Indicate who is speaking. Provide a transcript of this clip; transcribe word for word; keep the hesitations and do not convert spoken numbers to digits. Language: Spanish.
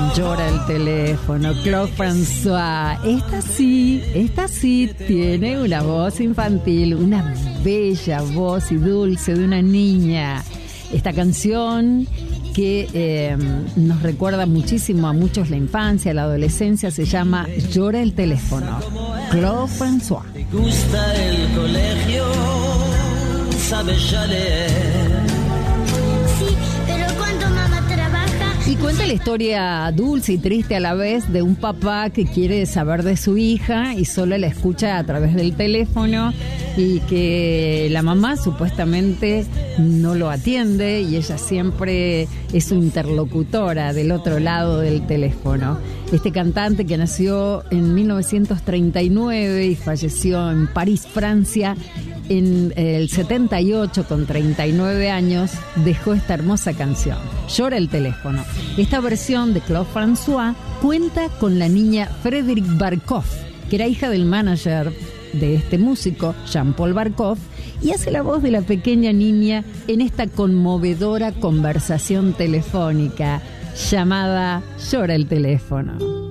Speaker 1: Llora el teléfono, Claude François. Esta sí, esta sí tiene una voz infantil, una bella voz y dulce de una niña. Esta canción que eh, nos recuerda muchísimo a muchos la infancia, la adolescencia, se llama Llora el teléfono, Claude François.
Speaker 2: Te gusta el colegio, sabes ya leer.
Speaker 3: Sí, pero cuando mamá trabaja...
Speaker 1: Y cuenta la historia dulce y triste a la vez de un papá que quiere saber de su hija y solo la escucha a través del teléfono, y que la mamá supuestamente no lo atiende y ella siempre es su interlocutora del otro lado del teléfono. Este cantante, que nació en mil novecientos treinta y nueve y falleció en París, Francia, en el setenta y ocho, con treinta y nueve años, dejó esta hermosa canción, Llora el teléfono. Esta versión de Claude François cuenta con la niña Frédéric Barkov, que era hija del manager de este músico, Jean-Paul Barkov, y hace la voz de la pequeña niña en esta conmovedora conversación telefónica llamada Llora el teléfono.